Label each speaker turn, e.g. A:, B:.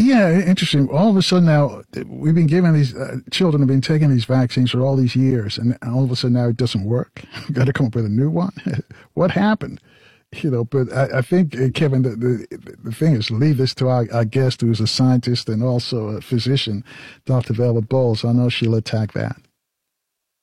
A: Yeah, interesting. All of a sudden now, we've been giving these children have been taking these vaccines for all these years, and all of a sudden now it doesn't work. We've got to come up with a new one. What happened? But I think, Kevin, the thing is, leave this to our guest, who's a scientist and also a physician, Dr. Vela Bowles. I know she'll attack that.